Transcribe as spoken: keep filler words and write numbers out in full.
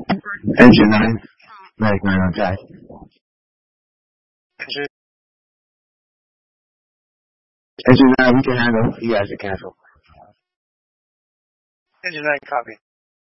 Engine nine. Medic nine on track. Engine. Engine nine, we can handle. You guys can cancel. Engine nine, copy.